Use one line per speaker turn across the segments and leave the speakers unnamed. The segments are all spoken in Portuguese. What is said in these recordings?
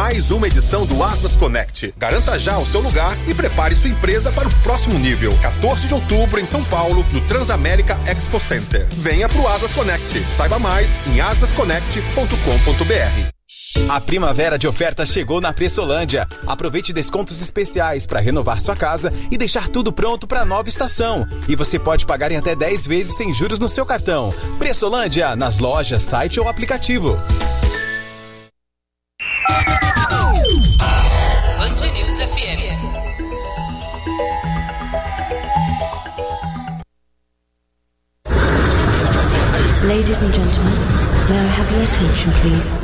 mais uma edição do Asas Connect. Garanta já o seu lugar e prepare sua empresa para o próximo nível. 14 de outubro em São Paulo, no Transamérica Expo Center. Venha pro Asas Connect. Saiba mais em asasconnect.com.br.
A primavera de ofertas chegou na Pressolândia. Aproveite descontos especiais para renovar sua casa e deixar tudo pronto para a nova estação. E você pode pagar em até 10 vezes sem juros no seu cartão. Pressolândia, nas lojas, site ou aplicativo.
Band News FM.
Ladies and gentlemen, may I have your attention, please?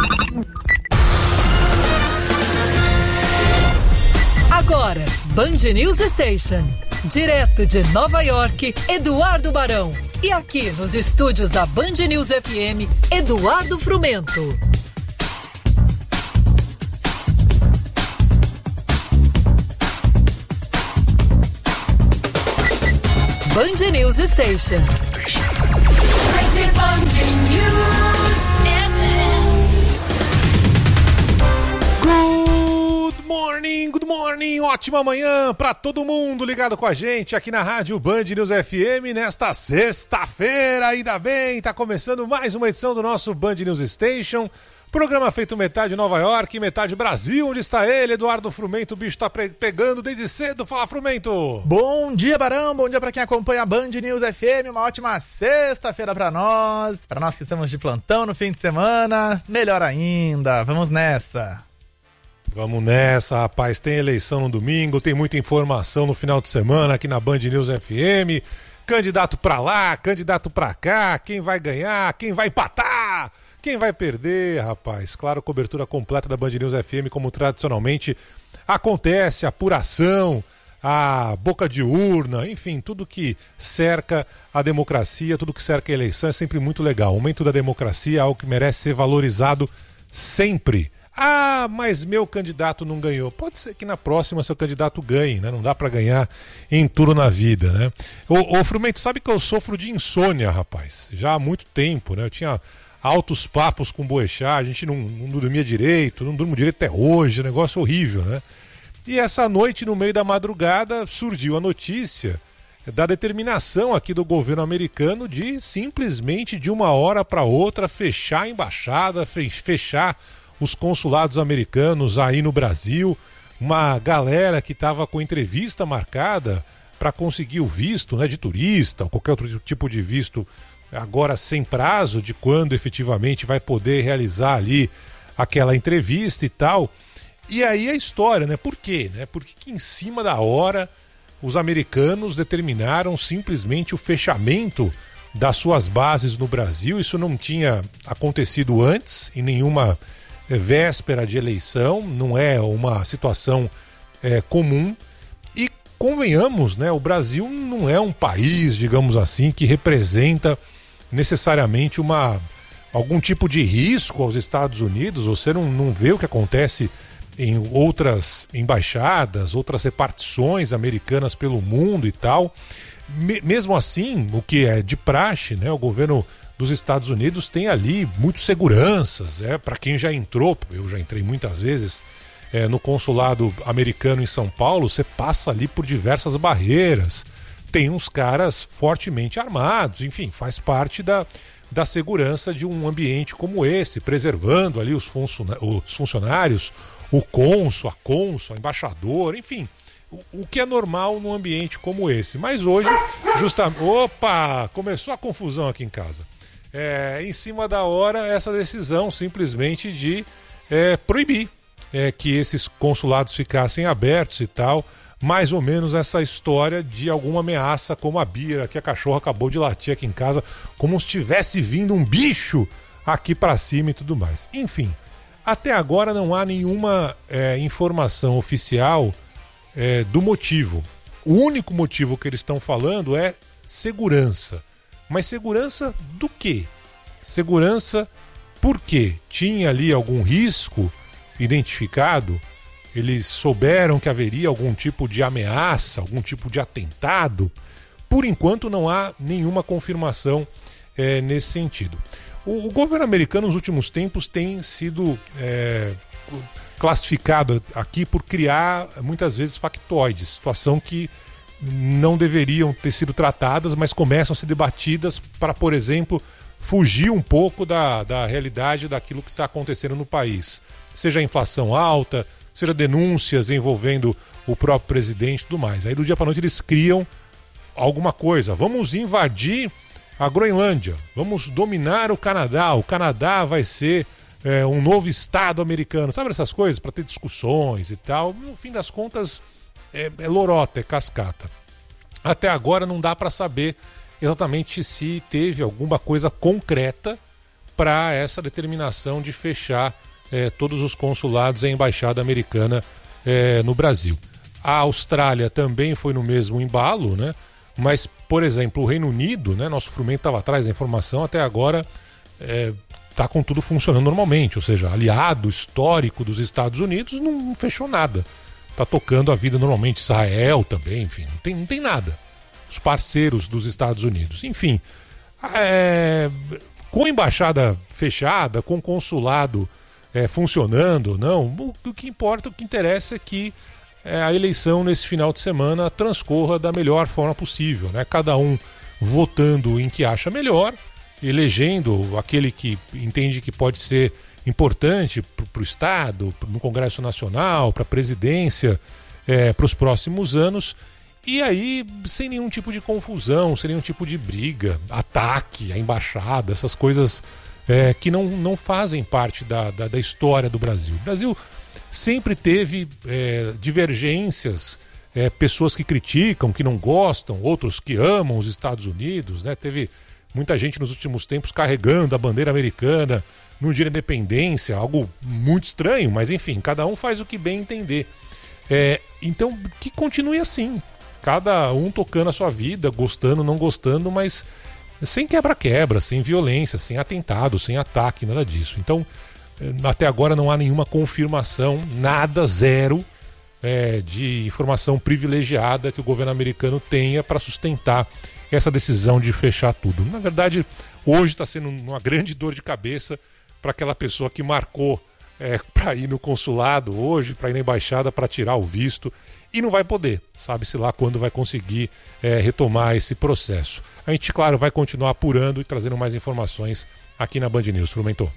Agora, Band News Station. Direto de Nova York, Eduardo Barão. E aqui nos estúdios da Band News FM, Eduardo Frumento. Band News Station. Band News FM.
Good morning, ótima manhã pra todo mundo ligado com a gente aqui na rádio Band News FM nesta sexta-feira, ainda bem, tá começando mais uma edição do nosso Band News Station, programa feito metade Nova York, metade Brasil, onde está ele, Eduardo Frumento, o bicho tá pegando desde cedo, fala Frumento!
Bom dia Barão, bom dia pra quem acompanha a Band News FM, uma ótima sexta-feira pra nós que estamos de plantão no fim de semana, melhor ainda, vamos nessa!
Vamos nessa, rapaz, tem eleição no domingo, tem muita informação no final de semana aqui na Band News FM, candidato pra lá, candidato pra cá, quem vai ganhar, quem vai empatar, quem vai perder, rapaz. Claro, cobertura completa da Band News FM, como tradicionalmente acontece, apuração, a boca de urna, enfim, tudo que cerca a democracia, tudo que cerca a eleição é sempre muito legal. O momento da democracia é algo que merece ser valorizado sempre. Ah, mas meu candidato não ganhou. Pode ser que na próxima seu candidato ganhe, né? Não dá pra ganhar em tudo na vida, né? Ô Frumento, sabe que eu sofro de insônia, rapaz? Já há muito tempo, né? Eu tinha altos papos com o Boechat, a gente não dormia direito, não durmo direito até hoje, negócio horrível, né? E essa noite, no meio da madrugada, surgiu a notícia da determinação aqui do governo americano de simplesmente de uma hora para outra fechar a embaixada, fechar os consulados americanos aí no Brasil, uma galera que estava com entrevista marcada para conseguir o visto, né, de turista ou qualquer outro tipo de visto, agora sem prazo de quando efetivamente vai poder realizar ali aquela entrevista e tal. E aí a história, né? Por quê? Né? Porque que em cima da hora os americanos determinaram simplesmente o fechamento das suas bases no Brasil. Isso não tinha acontecido antes em nenhuma véspera de eleição, não é uma situação comum. E convenhamos, né, o Brasil não é um país, digamos assim, que representa necessariamente algum tipo de risco aos Estados Unidos. Você não vê o que acontece em outras embaixadas, outras repartições americanas pelo mundo e tal. Mesmo assim, o que é de praxe, né, o governo dos Estados Unidos tem ali muitas seguranças, para quem já entrou, eu já entrei muitas vezes no consulado americano em São Paulo, você passa ali por diversas barreiras, tem uns caras fortemente armados, enfim, faz parte da segurança de um ambiente como esse, preservando ali os funcionários, o cônsul, a cônsul, a embaixador, enfim, o que é normal num ambiente como esse. Mas hoje, justamente... Opa! Começou a confusão aqui em casa. Em cima da hora, essa decisão simplesmente de proibir que esses consulados ficassem abertos e tal. Mais ou menos essa história de alguma ameaça, como a Bira, que a cachorra acabou de latir aqui em casa, como se tivesse vindo um bicho aqui pra cima e tudo mais. Enfim, até agora não há nenhuma informação oficial do motivo. O único motivo que eles estão falando é segurança. Mas segurança do quê? Segurança porque tinha ali algum risco identificado? Eles souberam que haveria algum tipo de ameaça, algum tipo de atentado? Por enquanto não há nenhuma confirmação nesse sentido. O governo americano nos últimos tempos tem sido classificado aqui por criar, muitas vezes, factoides, situação que não deveriam ter sido tratadas, mas começam a ser debatidas para, por exemplo, fugir um pouco da realidade daquilo que está acontecendo no país. Seja a inflação alta, seja denúncias envolvendo o próprio presidente e tudo mais. Aí do dia para noite eles criam alguma coisa. Vamos invadir a Groenlândia, vamos dominar o Canadá vai ser um novo estado americano. Sabe essas coisas? Para ter discussões e tal. No fim das contas, é lorota, é cascata. Até agora não dá para saber exatamente se teve alguma coisa concreta para essa determinação de fechar todos os consulados e a embaixada americana no Brasil. A Austrália também foi no mesmo embalo, né? Mas, por exemplo, o Reino Unido, né? Nosso Frumento estava atrás da informação, até agora está com tudo funcionando normalmente, ou seja, aliado histórico dos Estados Unidos não fechou nada. Está tocando a vida normalmente. Israel também, enfim, não tem nada. Os parceiros dos Estados Unidos. Enfim, com a embaixada fechada, com o consulado funcionando, não, o que importa, o que interessa é que a eleição nesse final de semana transcorra da melhor forma possível, né? Cada um votando em que acha melhor, elegendo aquele que entende que pode ser importante para o Estado, no Congresso Nacional, para a presidência, para os próximos anos, e aí sem nenhum tipo de confusão, sem nenhum tipo de briga, ataque à embaixada, essas coisas que não fazem parte da história do Brasil. O Brasil sempre teve divergências, pessoas que criticam, que não gostam, outros que amam os Estados Unidos, né? Teve muita gente nos últimos tempos carregando a bandeira americana no dia da independência, algo muito estranho, mas enfim, cada um faz o que bem entender. Então, que continue assim, cada um tocando a sua vida, gostando, não gostando, mas sem quebra-quebra, sem violência, sem atentado, sem ataque, nada disso. Então, até agora não há nenhuma confirmação, nada, zero, de informação privilegiada que o governo americano tenha para sustentar essa decisão de fechar tudo. Na verdade, hoje está sendo uma grande dor de cabeça para aquela pessoa que marcou para ir no consulado hoje, para ir na embaixada, para tirar o visto, e não vai poder, sabe-se lá quando vai conseguir retomar esse processo. A gente, claro, vai continuar apurando e trazendo mais informações aqui na Band News. Frumentou.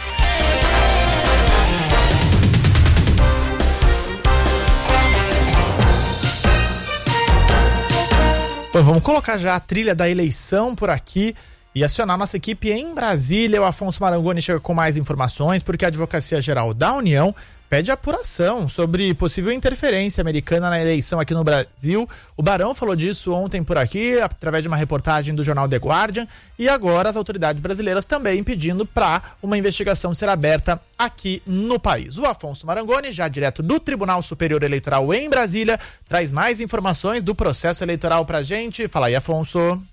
Bom, vamos colocar já a trilha da eleição por aqui e acionar nossa equipe em Brasília. O Afonso Marangoni chega com mais informações, porque a Advocacia Geral da União pede apuração sobre possível interferência americana na eleição aqui no Brasil. O Barão falou disso ontem por aqui, através de uma reportagem do jornal The Guardian, e agora as autoridades brasileiras também pedindo para uma investigação ser aberta aqui no país. O Afonso Marangoni, já direto do Tribunal Superior Eleitoral em Brasília, traz mais informações do processo eleitoral pra gente. Fala aí, Afonso.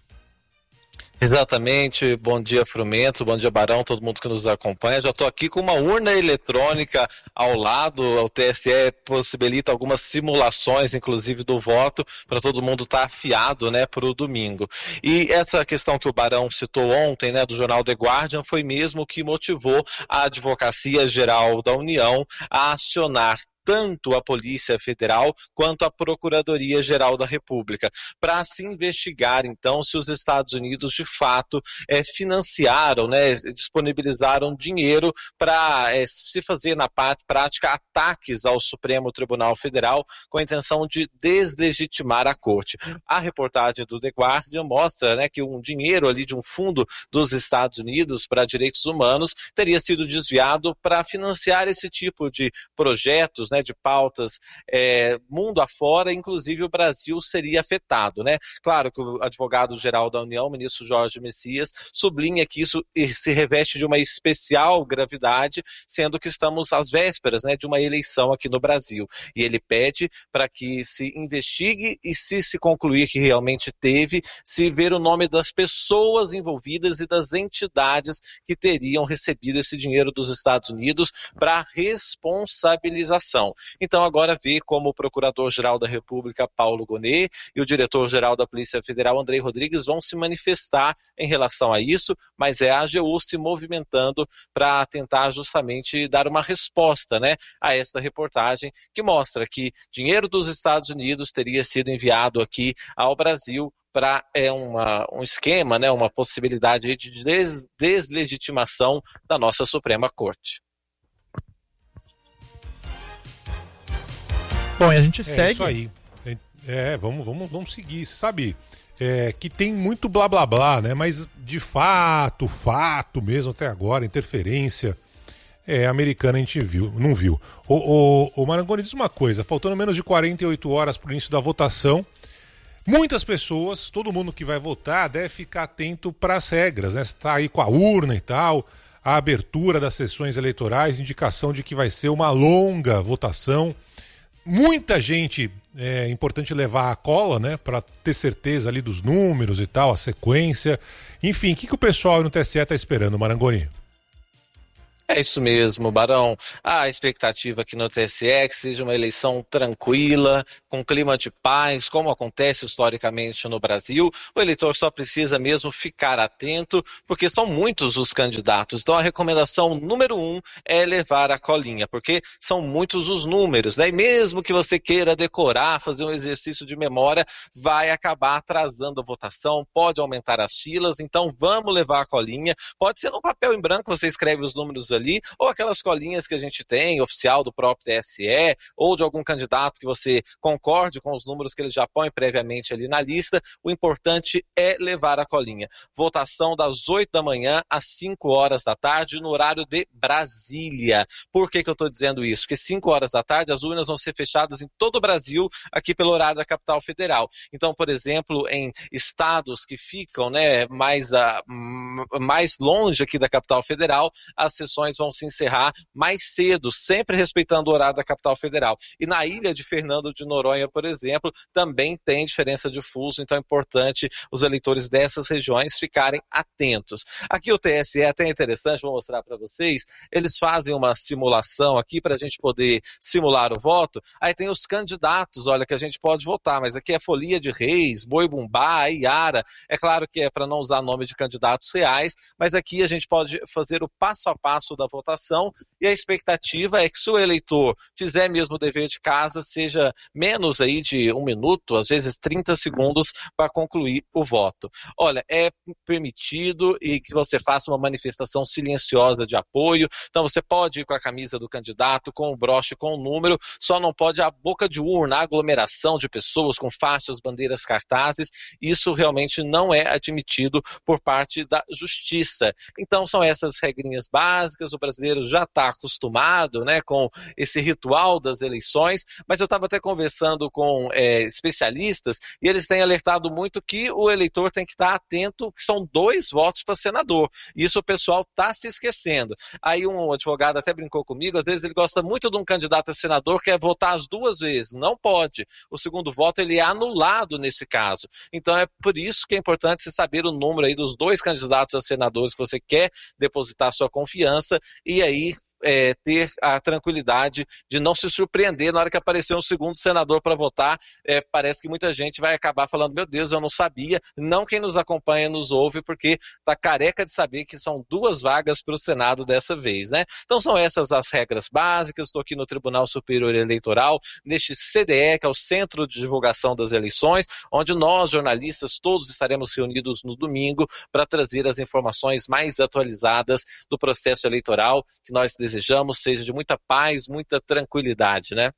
Exatamente, bom dia Frumento, bom dia Barão, todo mundo que nos acompanha. Já estou aqui com uma urna eletrônica ao lado, o TSE possibilita algumas simulações, inclusive do voto, para todo mundo estar afiado, né, para o domingo. E essa questão que o Barão citou ontem, né, do jornal The Guardian, foi mesmo o que motivou a Advocacia Geral da União a acionar tanto a Polícia Federal quanto a Procuradoria-Geral da República, para se investigar, então, se os Estados Unidos, de fato, financiaram, né, disponibilizaram dinheiro para se fazer, na prática, ataques ao Supremo Tribunal Federal com a intenção de deslegitimar a Corte. A reportagem do The Guardian mostra, né, que um dinheiro ali de um fundo dos Estados Unidos para direitos humanos teria sido desviado para financiar esse tipo de projetos, né, de pautas mundo afora, inclusive o Brasil seria afetado, né? Claro que o advogado-geral da União, o ministro Jorge Messias, sublinha que isso se reveste de uma especial gravidade, sendo que estamos às vésperas, né, de uma eleição aqui no Brasil. E ele pede para que se investigue e, se concluir que realmente teve, se ver o nome das pessoas envolvidas e das entidades que teriam recebido esse dinheiro dos Estados Unidos para responsabilização. eleição. Então agora vê como o Procurador-Geral da República, Paulo Gonet, e o Diretor-Geral da Polícia Federal, Andrei Rodrigues, vão se manifestar em relação a isso, mas é a AGU se movimentando para tentar justamente dar uma resposta, né, a esta reportagem que mostra que dinheiro dos Estados Unidos teria sido enviado aqui ao Brasil para um esquema, né, uma possibilidade de deslegitimação da nossa Suprema Corte.
Bom, e a gente segue.
Isso aí. Vamos seguir. Você sabe que tem muito blá blá blá, né? Mas de fato mesmo até agora, interferência americana a gente não viu. O Marangoni, diz uma coisa: faltando menos de 48 horas para o início da votação, muitas pessoas, todo mundo que vai votar, deve ficar atento para as regras, né? Está aí com a urna e tal, a abertura das sessões eleitorais, indicação de que vai ser uma longa votação. Muita gente, é importante levar a cola, né, para ter certeza ali dos números e tal, a sequência. Enfim, o que o pessoal no TSE está esperando, Marangoni?
É isso mesmo, Barão. A expectativa aqui no TSE é que seja uma eleição tranquila, com clima de paz, como acontece historicamente no Brasil. O eleitor só precisa mesmo ficar atento, porque são muitos os candidatos. Então a recomendação número 1 é levar a colinha, porque são muitos os números, né? E mesmo que você queira decorar, fazer um exercício de memória, vai acabar atrasando a votação, pode aumentar as filas. Então vamos levar a colinha. Pode ser no papel em branco, você escreve os números ali, ou aquelas colinhas que a gente tem, oficial do próprio TSE, ou de algum candidato que você concorde com os números que ele já põe previamente ali na lista. O importante é levar a colinha. Votação das 8 da manhã às 5 horas da tarde, no horário de Brasília. Por que eu estou dizendo isso? Porque 5 horas da tarde as urnas vão ser fechadas em todo o Brasil, aqui pelo horário da capital federal. Então, por exemplo, em estados que ficam, né, mais longe aqui da capital federal, as sessões vão se encerrar mais cedo, sempre respeitando o horário da capital federal. E na ilha de Fernando de Noronha, por exemplo, também tem diferença de fuso, então é importante os eleitores dessas regiões ficarem atentos. Aqui o TSE é até interessante, vou mostrar para vocês, eles fazem uma simulação aqui para a gente poder simular o voto. Aí tem os candidatos, olha, que a gente pode votar, mas aqui é Folia de Reis, Boi Bumbá, Iara. É claro que é para não usar nome de candidatos reais, mas aqui a gente pode fazer o passo a passo da votação, e a expectativa é que se o eleitor fizer mesmo o dever de casa, seja menos aí de 1 minuto, às vezes 30 segundos para concluir o voto. Olha, é permitido e que você faça uma manifestação silenciosa de apoio, então você pode ir com a camisa do candidato, com o broche, com o número, só não pode a boca de urna, a aglomeração de pessoas com faixas, bandeiras, cartazes, isso realmente não é admitido por parte da justiça. Então são essas regrinhas básicas, o brasileiro já está acostumado, né, com esse ritual das eleições, mas eu estava até conversando com especialistas e eles têm alertado muito que o eleitor tem que estar atento, que são 2 votos para senador. Isso o pessoal está se esquecendo. Aí um advogado até brincou comigo, às vezes ele gosta muito de um candidato a senador, quer votar as 2 vezes. Não pode. O segundo voto ele é anulado nesse caso. Então é por isso que é importante você saber o número aí dos 2 candidatos a senadores que você quer depositar sua confiança e aí ter a tranquilidade de não se surpreender na hora que aparecer um segundo senador para votar. Parece que muita gente vai acabar falando, meu Deus, eu não sabia. Não quem nos acompanha nos ouve, porque está careca de saber que são 2 vagas para o Senado dessa vez, né? Então são essas as regras básicas. Estou aqui no Tribunal Superior Eleitoral, neste CDE, que é o Centro de Divulgação das Eleições, onde nós, jornalistas, todos estaremos reunidos no domingo para trazer as informações mais atualizadas do processo eleitoral que nós desejamos seja de muita paz, muita tranquilidade, né?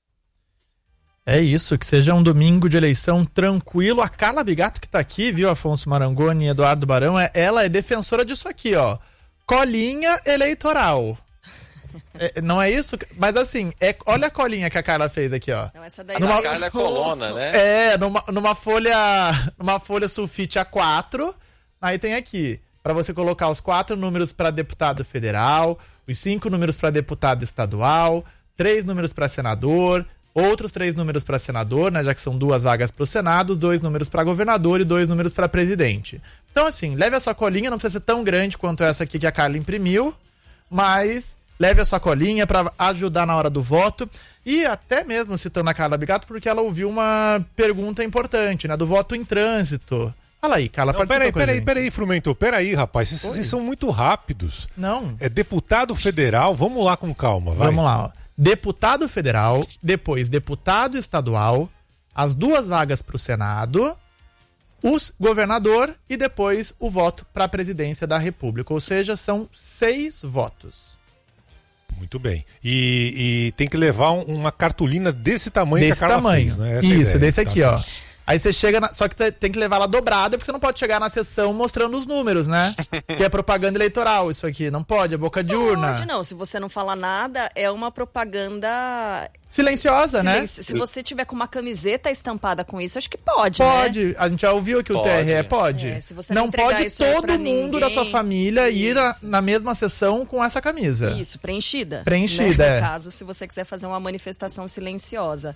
É isso, que seja um domingo de eleição tranquilo. A Carla Bigato que tá aqui, viu, Afonso Marangoni e Eduardo Barão, ela é defensora disso aqui, ó. Colinha eleitoral. Não é isso? Mas assim, olha a colinha que a Carla fez aqui, ó.
Não, essa daí a Carla é colona, né?
Numa folha sulfite A4, aí tem aqui, para você colocar os 4 números para deputado federal, os 5 números para deputado estadual, 3 números para senador, outros 3 números para senador, né, já que são 2 vagas para o Senado, 2 números para governador e 2 números para presidente. Então assim, leve a sua colinha, não precisa ser tão grande quanto essa aqui que a Carla imprimiu, mas leve a sua colinha para ajudar na hora do voto. E até mesmo citando a Carla Bigato, porque ela ouviu uma pergunta importante, né? Do voto em trânsito. Fala aí, Carla,
peraí, Frumento, peraí, rapaz, vocês são muito rápidos.
Não.
É deputado federal, vamos lá com calma, vai.
Vamos lá, ó. Deputado federal, depois deputado estadual, as 2 vagas para o Senado, o governador e depois o voto para a presidência da República. Ou seja, são 6 votos.
Muito bem. E tem que levar uma cartolina desse tamanho que a Carla fez, né? Essa
Isso,
ideia.
desse aqui, ó. Aí você chega, só que tem que levar ela dobrada, porque você não pode chegar na sessão mostrando os números, né? Que é propaganda eleitoral, isso aqui. Não pode, é boca de urna.
Não pode não, se você não falar nada, é uma propaganda...
Silenciosa, né?
Se você tiver com uma camiseta estampada com isso, acho que pode,
Pode.
Né?
A gente já ouviu que o TRE pode.
Se você
não pode
isso
todo mundo da sua família ir na mesma sessão com essa camisa.
Isso, preenchida.
Preenchida,
né? No caso, se você quiser fazer uma manifestação silenciosa.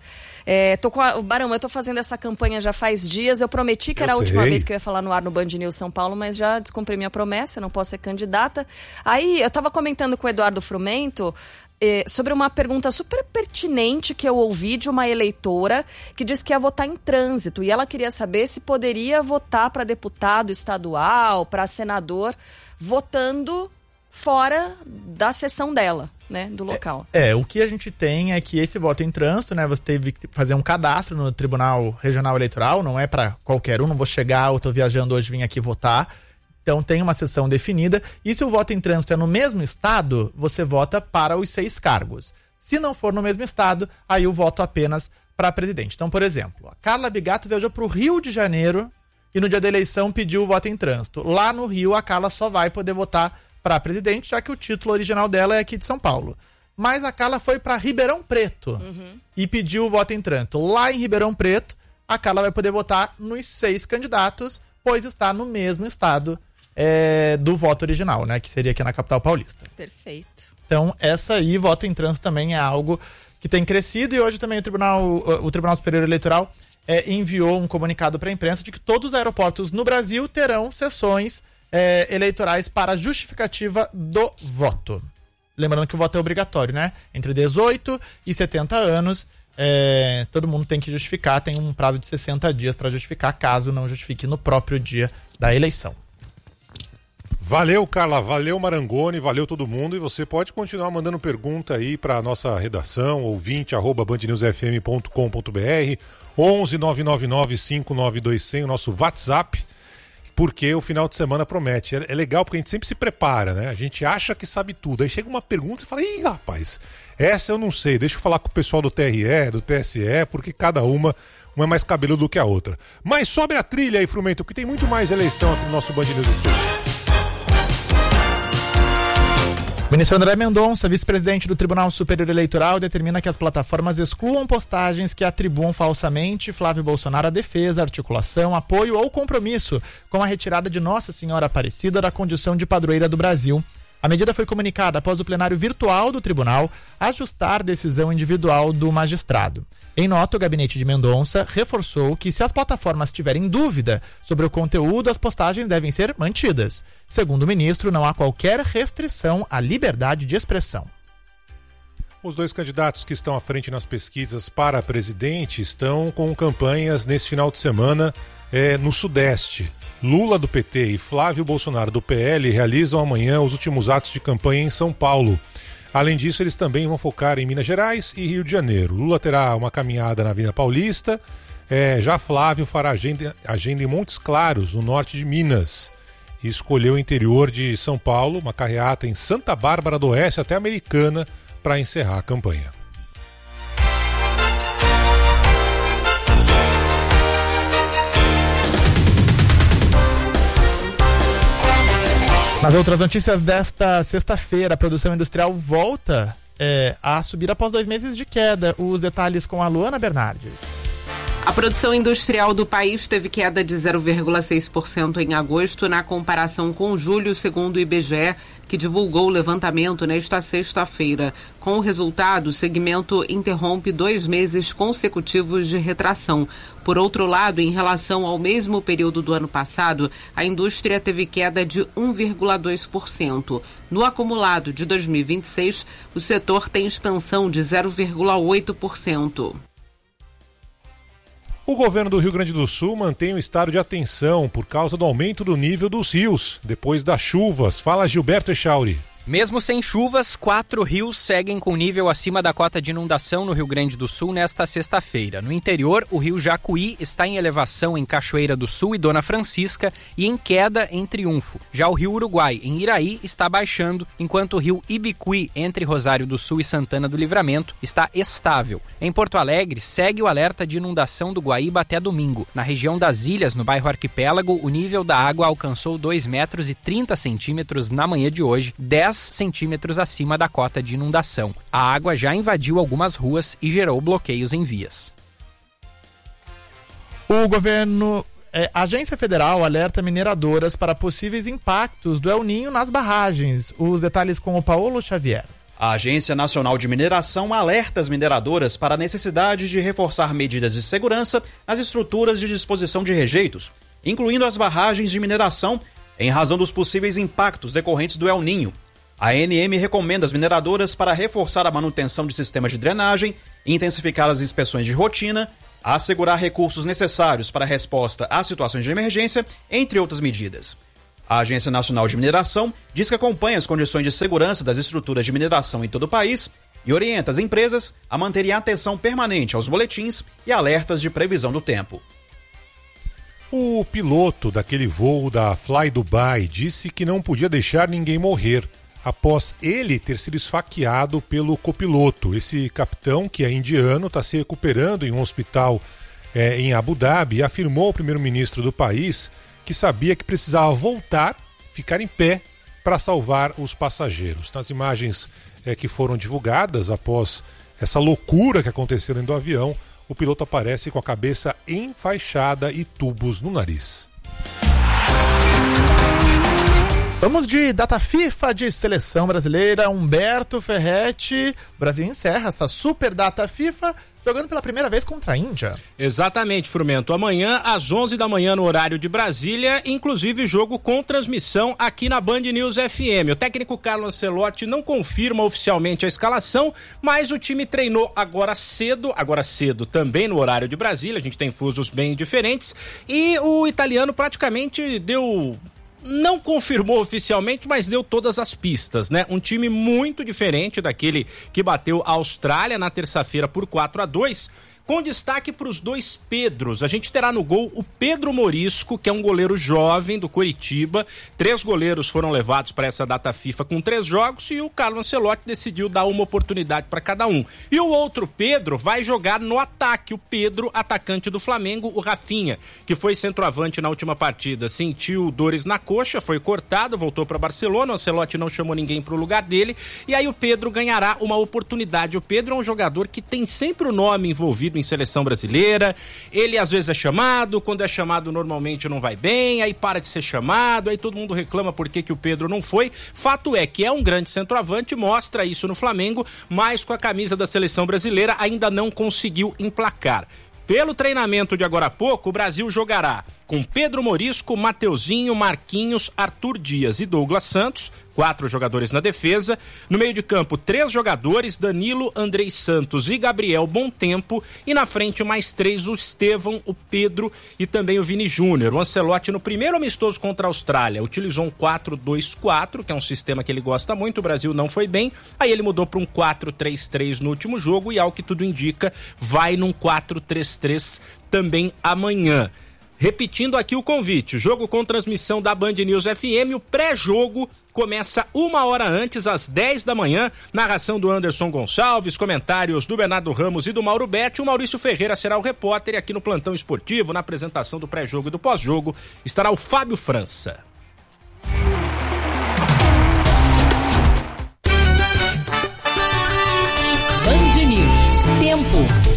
Barão, eu tô fazendo essa campanha já faz dias. Eu prometi que era a última vez que eu ia falar no ar no Band News São Paulo, mas já descumpri minha promessa, não posso ser candidata. Aí, eu tava comentando com o Eduardo Frumento sobre uma pergunta super pertinente que eu ouvi de uma eleitora que disse que ia votar em trânsito e ela queria saber se poderia votar para deputado estadual, para senador, votando fora da sessão dela, né, do local.
O que a gente tem é que esse voto em trânsito, né, você teve que fazer um cadastro no Tribunal Regional Eleitoral, não é para qualquer um, não vou chegar, eu tô viajando hoje, vim aqui votar. Então tem uma sessão definida, e se o voto em trânsito é no mesmo estado, você vota para os 6 cargos. Se não for no mesmo estado, aí o voto apenas para presidente. Então, por exemplo, a Carla Bigato viajou para o Rio de Janeiro e no dia da eleição pediu o voto em trânsito. Lá no Rio, a Carla só vai poder votar para presidente, já que o título original dela é aqui de São Paulo. Mas a Carla foi para Ribeirão Preto e pediu o voto em trânsito. Lá em Ribeirão Preto, a Carla vai poder votar nos 6 candidatos, pois está no mesmo estado do voto original, né? Que seria aqui na capital paulista.
Perfeito.
Então, essa aí, voto em trânsito também é algo que tem crescido, e hoje também o Tribunal Superior Eleitoral enviou um comunicado para a imprensa de que todos os aeroportos no Brasil terão sessões eleitorais para justificativa do voto. Lembrando que o voto é obrigatório, né? Entre 18 e 70 anos, todo mundo tem que justificar, tem um prazo de 60 dias para justificar, caso não justifique no próprio dia da eleição.
Valeu, Carla, valeu, Marangoni, valeu todo mundo, e você pode continuar mandando pergunta aí para nossa redação, ouvinte@bandnewsfm.com.br, 11 999 592 o nosso WhatsApp, porque o final de semana promete. É legal porque a gente sempre se prepara, né? A gente acha que sabe tudo, aí chega uma pergunta e fala, ih, rapaz, essa eu não sei, deixa eu falar com o pessoal do TRE, do TSE, porque cada uma é mais cabeludo do que a outra. Mas sobre a trilha aí, Frumento, que tem muito mais eleição aqui no nosso Band News Station.
O ministro André Mendonça, vice-presidente do Tribunal Superior Eleitoral, determina que as plataformas excluam postagens que atribuam falsamente Flávio Bolsonaro a defesa, articulação, apoio ou compromisso com a retirada de Nossa Senhora Aparecida da condição de padroeira do Brasil. A medida foi comunicada após o plenário virtual do tribunal ajustar decisão individual do magistrado. Em nota, o gabinete de Mendonça reforçou que, se as plataformas tiverem dúvida sobre o conteúdo, as postagens devem ser mantidas. Segundo o ministro, não há qualquer restrição à liberdade de expressão.
Os 2 candidatos que estão à frente nas pesquisas para presidente estão com campanhas nesse final de semana no Sudeste. Lula, do PT, e Flávio Bolsonaro, do PL, realizam amanhã os últimos atos de campanha em São Paulo. Além disso, eles também vão focar em Minas Gerais e Rio de Janeiro. Lula terá uma caminhada na Avenida Paulista, já Flávio fará agenda em Montes Claros, no norte de Minas. E escolheu o interior de São Paulo, uma carreata em Santa Bárbara do Oeste até Americana, para encerrar a campanha.
Nas outras notícias desta sexta-feira, a produção industrial volta a subir após 2 meses de queda. Os detalhes com a Luana Bernardes.
A produção industrial do país teve queda de 0,6% em agosto na comparação com julho, segundo o IBGE, que que divulgou o levantamento nesta sexta-feira. Com o resultado, o segmento interrompe 2 meses consecutivos de retração. Por outro lado, em relação ao mesmo período do ano passado, a indústria teve queda de 1,2%. No acumulado de 2026, o setor tem expansão de 0,8%.
O governo do Rio Grande do Sul mantém o estado de atenção por causa do aumento do nível dos rios, depois das chuvas. Fala, Gilberto Echauri.
Mesmo sem chuvas, 4 rios seguem com nível acima da cota de inundação no Rio Grande do Sul nesta sexta-feira. No interior, o rio Jacuí está em elevação em Cachoeira do Sul e Dona Francisca e em queda em Triunfo. Já o rio Uruguai, em Iraí, está baixando, enquanto o rio Ibicuí, entre Rosário do Sul e Santana do Livramento, está estável. Em Porto Alegre, segue o alerta de inundação do Guaíba até domingo. Na região das Ilhas, no bairro Arquipélago, o nível da água alcançou 2,30 metros na manhã de hoje, 10 centímetros acima da cota de inundação. A água já invadiu algumas ruas e gerou bloqueios em vias.
O governo, a Agência Federal alerta mineradoras para possíveis impactos do El Niño nas barragens. Os detalhes com o Paulo Xavier.
A Agência Nacional de Mineração alerta as mineradoras para a necessidade de reforçar medidas de segurança nas estruturas de disposição de rejeitos, incluindo as barragens de mineração, em razão dos possíveis impactos decorrentes do El Niño. A ANM recomenda às mineradoras para reforçar a manutenção de sistemas de drenagem, intensificar as inspeções de rotina, assegurar recursos necessários para a resposta às situações de emergência, entre outras medidas. A Agência Nacional de Mineração diz que acompanha as condições de segurança das estruturas de mineração em todo o país e orienta as empresas a manterem atenção permanente aos boletins e alertas de previsão do tempo.
O piloto daquele voo da Fly Dubai disse que não podia deixar ninguém morrer, após ele ter sido esfaqueado pelo copiloto. Esse capitão, que é indiano, está se recuperando em um hospital em Abu Dhabi e afirmou ao primeiro-ministro do país que sabia que precisava voltar, ficar em pé, para salvar os passageiros. Nas imagens que foram divulgadas após essa loucura que aconteceu dentro do avião, o piloto aparece com a cabeça enfaixada e tubos no nariz.
Vamos de data FIFA de seleção brasileira. Humberto Ferretti. O Brasil encerra essa super data FIFA jogando pela primeira vez contra a Índia.
Exatamente, Frumento. Amanhã, às 11 da manhã, no horário de Brasília, inclusive jogo com transmissão aqui na Band News FM. O técnico Carlo Ancelotti não confirma oficialmente a escalação, mas o time treinou agora cedo também no horário de Brasília, a gente tem fusos bem diferentes, e o italiano praticamente não confirmou oficialmente, mas deu todas as pistas, né? Um time muito diferente daquele que bateu a Austrália na terça-feira por 4-2, com destaque para os 2 Pedros. A gente terá no gol o Pedro Morisco, que é um goleiro jovem do Coritiba. 3 goleiros foram levados para essa data FIFA com 3 jogos e o Carlo Ancelotti decidiu dar uma oportunidade para cada um. E o outro Pedro vai jogar no ataque. O Pedro, atacante do Flamengo, o Rafinha, que foi centroavante na última partida, sentiu dores na coxa, foi cortado, voltou para Barcelona. O Ancelotti não chamou ninguém para o lugar dele e aí o Pedro ganhará uma oportunidade. O Pedro é um jogador que tem sempre o nome envolvido em seleção brasileira, ele às vezes é chamado, quando é chamado normalmente não vai bem, aí para de ser chamado, aí todo mundo reclama por que o Pedro não foi. Fato é que é um grande centroavante, mostra isso no Flamengo, mas com a camisa da seleção brasileira ainda não conseguiu emplacar. Pelo treinamento de agora há pouco, o Brasil jogará com Pedro Morisco, Mateuzinho, Marquinhos, Arthur Dias e Douglas Santos, 4 jogadores na defesa. No meio de campo, 3 jogadores, Danilo, Andrei Santos e Gabriel Bontempo. E na frente, mais 3, o Estevão, o Pedro e também o Vini Júnior. O Ancelotti, no primeiro amistoso contra a Austrália, utilizou um 4-2-4, que é um sistema que ele gosta muito. O Brasil não foi bem. Aí ele mudou para um 4-3-3 no último jogo e, ao que tudo indica, vai num 4-3-3 também amanhã. Repetindo aqui o convite, jogo com transmissão da Band News FM, o pré-jogo começa 1 hora antes, às 10 da manhã, narração do Anderson Gonçalves, comentários do Bernardo Ramos e do Mauro Betti. O Maurício Ferreira será o repórter e aqui no plantão esportivo, na apresentação do pré-jogo e do pós-jogo, estará o Fábio França.
Band News, tempo.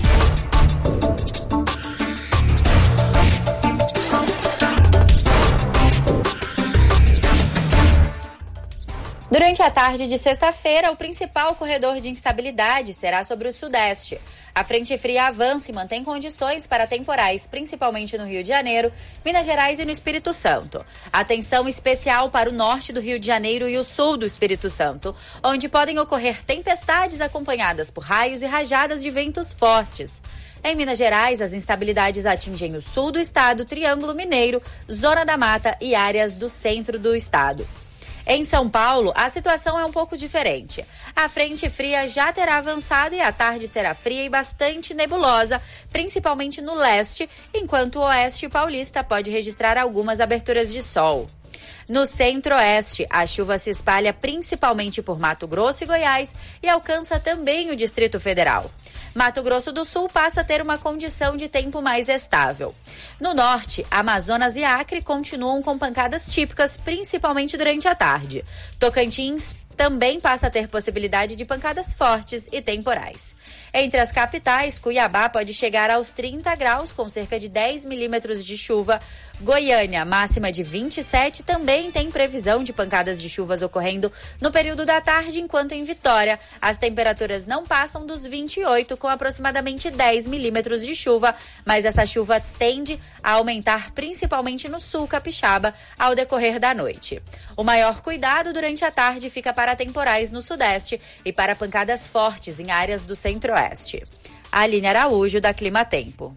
Durante Durante a tarde de sexta-feira, o principal corredor de instabilidade será sobre o sudeste. A frente fria avança e mantém condições para temporais, principalmente no Rio de Janeiro, Minas Gerais e no Espírito Santo. Atenção especial para o norte do Rio de Janeiro e o sul do Espírito Santo, onde podem ocorrer tempestades acompanhadas por raios e rajadas de ventos fortes. Em Minas Gerais, as instabilidades atingem o sul do estado, Triângulo Mineiro, Zona da Mata e áreas do centro do estado. Em São Paulo, a situação é um pouco diferente. A frente fria já terá avançado e a tarde será fria e bastante nebulosa, principalmente no leste, enquanto o oeste paulista pode registrar algumas aberturas de sol. No centro-oeste, a chuva se espalha principalmente por Mato Grosso e Goiás e alcança também o Distrito Federal. Mato Grosso do Sul passa a ter uma condição de tempo mais estável. No norte, Amazonas e Acre continuam com pancadas típicas, principalmente durante a tarde. Tocantins também passa a ter possibilidade de pancadas fortes e temporais. Entre as capitais, Cuiabá pode chegar aos 30 graus, com cerca de 10 milímetros de chuva. Goiânia, máxima de 27, também tem previsão de pancadas de chuvas ocorrendo no período da tarde, enquanto em Vitória, as temperaturas não passam dos 28, com aproximadamente 10 milímetros de chuva, mas essa chuva tende a aumentar principalmente no sul capixaba ao decorrer da noite. O maior cuidado durante a tarde fica para temporais no sudeste e para pancadas fortes em áreas do centro-oeste. Aline Araújo, da Clima Tempo.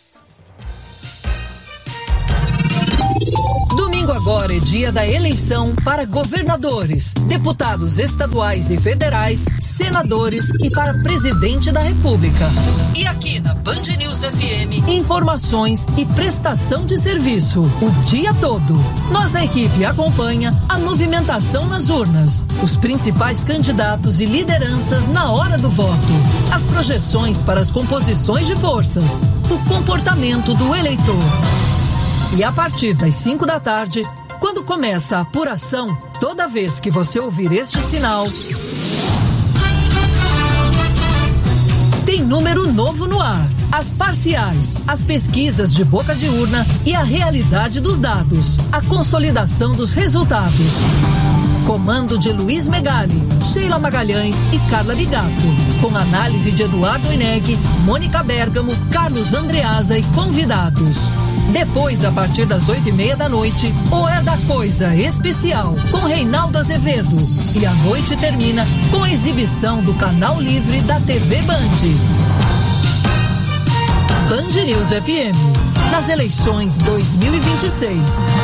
Domingo agora é dia da eleição para governadores, deputados estaduais e federais, senadores e para presidente da República. E aqui na Band News FM, informações e prestação de serviço o dia todo. Nossa equipe acompanha a movimentação nas urnas, os principais candidatos e lideranças na hora do voto, as projeções para as composições de forças, o comportamento do eleitor. E a partir das 5 da tarde, quando começa a apuração, toda vez que você ouvir este sinal, tem número novo no ar. As parciais, as pesquisas de boca de urna e a realidade dos dados, a consolidação dos resultados. Comando de Luiz Megali, Sheila Magalhães e Carla Bigato. Com análise de Eduardo Oineg, Mônica Bergamo, Carlos Andreasa e convidados. Depois, a partir das 8:30 da noite, o É da Coisa Especial, com Reinaldo Azevedo. E a noite termina com a exibição do canal livre da TV Band. Band News FM, nas eleições 2026.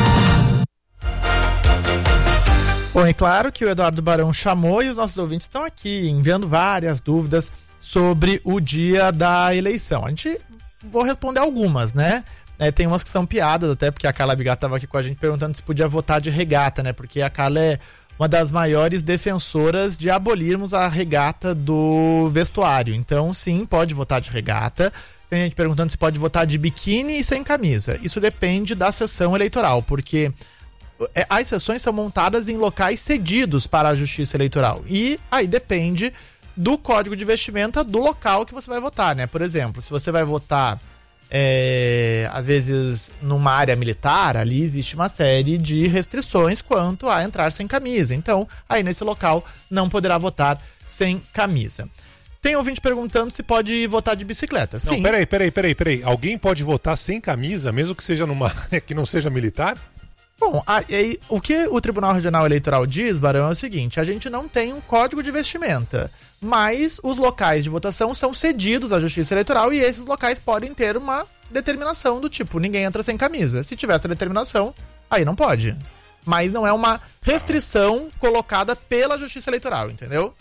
Bom, é claro que o Eduardo Barão chamou e os nossos ouvintes estão aqui enviando várias dúvidas sobre o dia da eleição. A gente vou responder algumas, né? Tem umas que são piadas, até porque a Carla Bigato estava aqui com a gente perguntando se podia votar de regata, né? Porque a Carla é uma das maiores defensoras de abolirmos a regata do vestuário. Então, sim, pode votar de regata. Tem gente perguntando se pode votar de biquíni e sem camisa. Isso depende da sessão eleitoral, porque as sessões são montadas em locais cedidos para a Justiça Eleitoral. E aí depende do código de vestimenta do local que você vai votar, né? Por exemplo, se você vai votar às vezes numa área militar, ali existe uma série de restrições quanto a entrar sem camisa. Então, aí nesse local não poderá votar sem camisa. Tem ouvinte perguntando se pode votar de bicicleta. Sim.
Não, peraí. Alguém pode votar sem camisa, mesmo que seja numa área que não seja militar?
Bom, o que o Tribunal Regional Eleitoral diz, Barão, é o seguinte: a gente não tem um código de vestimenta, mas os locais de votação são cedidos à Justiça Eleitoral e esses locais podem ter uma determinação do tipo, ninguém entra sem camisa. Se tiver essa determinação, aí não pode. Mas não é uma restrição colocada pela Justiça Eleitoral, entendeu?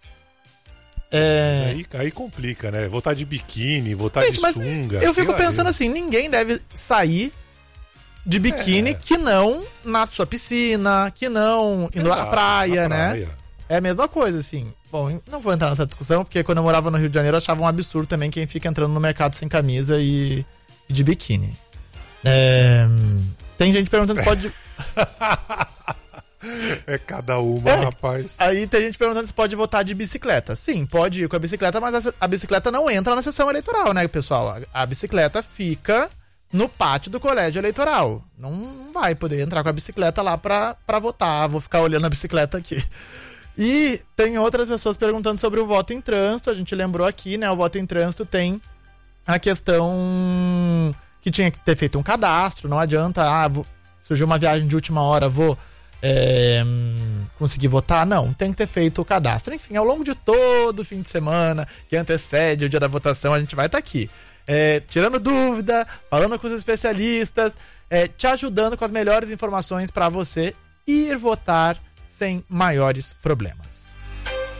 Aí complica, né? Votar de biquíni, votar de sunga.
Eu fico pensando assim, ninguém deve sair de biquíni que não na sua piscina, que não indo à praia, né? É a mesma coisa, assim. Bom, não vou entrar nessa discussão, porque quando eu morava no Rio de Janeiro eu achava um absurdo também quem fica entrando no mercado sem camisa e de biquíni. Tem gente perguntando se pode...
É cada uma, rapaz.
Aí tem gente perguntando se pode votar de bicicleta. Sim, pode ir com a bicicleta, mas a bicicleta não entra na sessão eleitoral, né, pessoal? A bicicleta fica no pátio do colégio eleitoral. Não vai poder entrar com a bicicleta lá pra votar. Vou ficar olhando a bicicleta aqui. E tem outras pessoas perguntando sobre o voto em trânsito. A gente lembrou aqui, né? O voto em trânsito tem a questão que tinha que ter feito um cadastro. Não adianta, surgiu uma viagem de última hora, vou conseguir votar. Não, tem que ter feito o cadastro. Enfim, ao longo de todo o fim de semana que antecede o dia da votação, a gente vai estar aqui tirando dúvida, falando com os especialistas, te ajudando com as melhores informações para você ir votar sem maiores problemas.